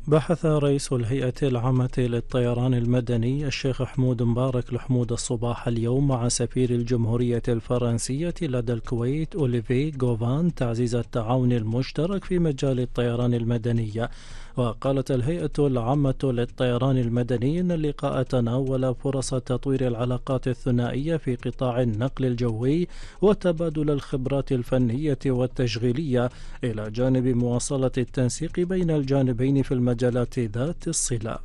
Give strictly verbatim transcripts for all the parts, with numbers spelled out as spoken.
بحث رئيس الهيئة العامة للطيران المدني الشيخ حمود مبارك لحمود الصباح اليوم مع سفير الجمهورية الفرنسية لدى الكويت أوليفي غوفان تعزيز التعاون المشترك في مجال الطيران المدني. وقالت الهيئة العامة للطيران المدني إن اللقاء تناول فرص تطوير العلاقات الثنائية في قطاع النقل الجوي وتبادل الخبرات الفنية والتشغيلية إلى جانب مواصلة التنسيق بين الجانبين في المجالات ذات الصلة.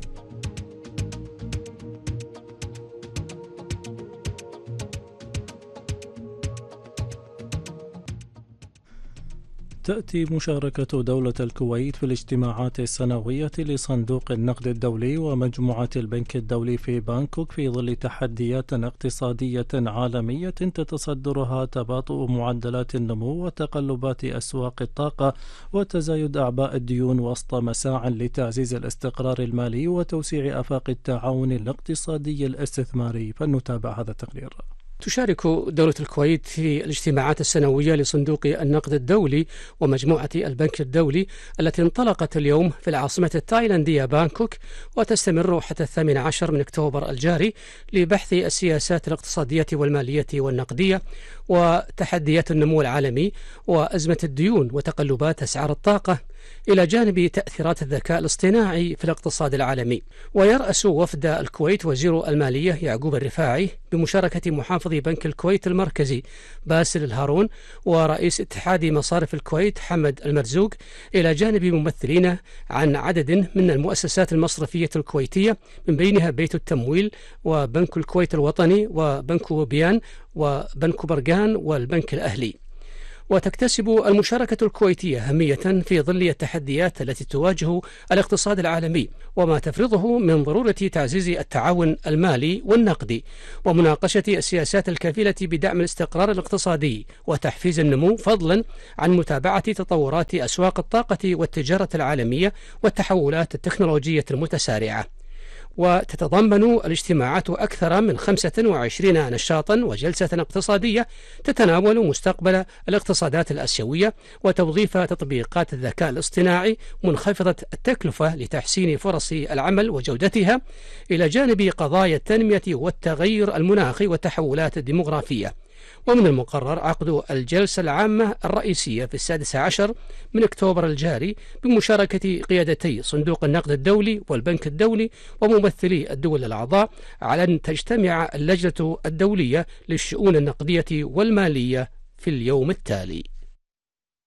تأتي مشاركة دولة الكويت في الاجتماعات السنوية لصندوق النقد الدولي ومجموعة البنك الدولي في بانكوك في ظل تحديات اقتصادية عالمية تتصدرها تباطؤ معدلات النمو وتقلبات أسواق الطاقة وتزايد أعباء الديون وسط مساع لتعزيز الاستقرار المالي وتوسيع آفاق التعاون الاقتصادي الاستثماري. فلنتابع هذا التقرير. تشارك دولة الكويت في الاجتماعات السنوية لصندوق النقد الدولي ومجموعة البنك الدولي التي انطلقت اليوم في العاصمة التايلاندية بانكوك وتستمر حتى الثامن عشر من أكتوبر الجاري لبحث السياسات الاقتصادية والمالية والنقدية وتحديات النمو العالمي وأزمة الديون وتقلبات أسعار الطاقة إلى جانب تأثيرات الذكاء الاصطناعي في الاقتصاد العالمي. ويرأس وفد الكويت وزير المالية يعقوب الرفاعي بمشاركة محافظ بنك الكويت المركزي باسل الهارون ورئيس اتحاد مصارف الكويت حمد المرزوق إلى جانب ممثلين عن عدد من المؤسسات المصرفية الكويتية من بينها بيت التمويل وبنك الكويت الوطني وبنك بيان وبنك برقان والبنك الأهلي. وتكتسب المشاركة الكويتية أهمية في ظل التحديات التي تواجه الاقتصاد العالمي وما تفرضه من ضرورة تعزيز التعاون المالي والنقدي ومناقشة السياسات الكفيلة بدعم الاستقرار الاقتصادي وتحفيز النمو فضلا عن متابعة تطورات أسواق الطاقة والتجارة العالمية والتحولات التكنولوجية المتسارعة. وتتضمن الاجتماعات أكثر من خمسة وعشرين نشاطا وجلسة اقتصادية تتناول مستقبل الاقتصادات الآسيوية وتوظيف تطبيقات الذكاء الاصطناعي منخفضة التكلفة لتحسين فرص العمل وجودتها إلى جانب قضايا التنمية والتغير المناخي والتحولات الديمغرافية. ومن المقرر عقد الجلسة العامة الرئيسية في السادس عشر من أكتوبر الجاري بمشاركة قيادتي صندوق النقد الدولي والبنك الدولي وممثلي الدول الأعضاء على أن تجتمع اللجنة الدولية للشؤون النقدية والمالية في اليوم التالي.